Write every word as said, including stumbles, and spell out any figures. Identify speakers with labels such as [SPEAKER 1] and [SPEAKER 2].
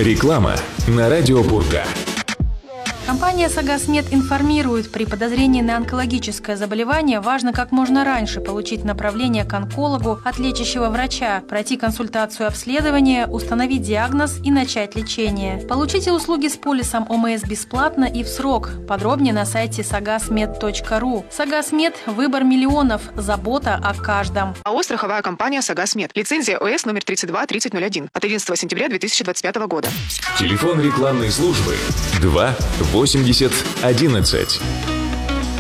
[SPEAKER 1] Реклама на радио Пурга.
[SPEAKER 2] Компания «Сагасмед» информирует, при подозрении на онкологическое заболевание важно как можно раньше получить направление к онкологу от лечащего врача, пройти консультацию обследования, установить диагноз и начать лечение. Получите услуги с полисом ОМС бесплатно и в срок. Подробнее на сайте сагасмед точка ру. «Сагасмед» – выбор миллионов, забота о каждом.
[SPEAKER 3] АО «Страховая компания «Сагасмед». Лицензия ОС номер тридцать два тридцать ноль один от одиннадцатого сентября две тысячи двадцать пятого года.
[SPEAKER 1] Телефон рекламной службы два восемьдесят одиннадцать.